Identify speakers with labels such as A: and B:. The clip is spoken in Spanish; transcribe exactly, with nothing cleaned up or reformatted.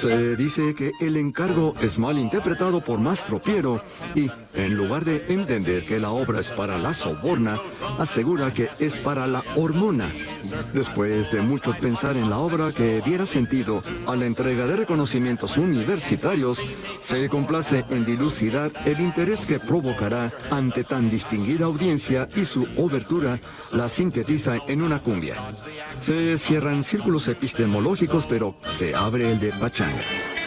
A: Se dice que el encargo es mal interpretado por Mastro Piero y, en lugar de entender que la obra es para la soborna, asegura que es para la hormona. Después de mucho pensar en la obra que diera sentido a la entrega de reconocimientos universitarios, se complace en dilucidar el interés que provocará ante tan distinguida audiencia y su obertura la sintetiza en una cumbia. Se cierran círculos epistemológicos, pero se abre el de pachanga.